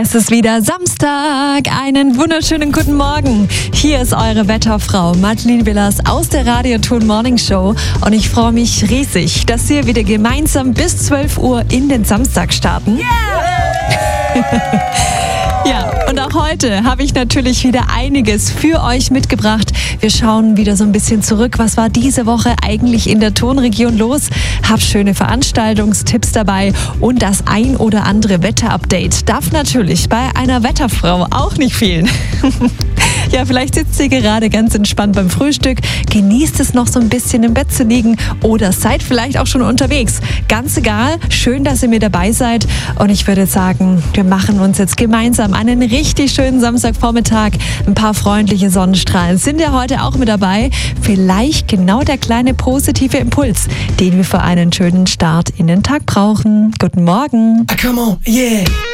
Es ist wieder Samstag. Einen wunderschönen guten Morgen. Hier ist eure Wetterfrau Madeleine Willers aus der Radioton Morning Show. Und ich freue mich riesig, dass wir wieder gemeinsam bis 12 Uhr in den Samstag starten. Yeah! Ja, und auch heute habe ich natürlich wieder einiges für euch mitgebracht. Wir schauen wieder so ein bisschen zurück. Was war diese Woche eigentlich in der Tonregion los? Hab schöne Veranstaltungstipps dabei und das ein oder andere Wetterupdate darf natürlich bei einer Wetterfrau auch nicht fehlen. Ja, vielleicht sitzt ihr gerade ganz entspannt beim Frühstück, genießt es noch so ein bisschen im Bett zu liegen oder seid vielleicht auch schon unterwegs. Ganz egal, schön, dass ihr mit dabei seid und ich würde sagen, wir machen uns jetzt gemeinsam einen richtig schönen Samstagvormittag. Ein paar freundliche Sonnenstrahlen sind ja heute auch mit dabei. Vielleicht genau der kleine positive Impuls, den wir für einen schönen Start in den Tag brauchen. Guten Morgen. Come on, yeah.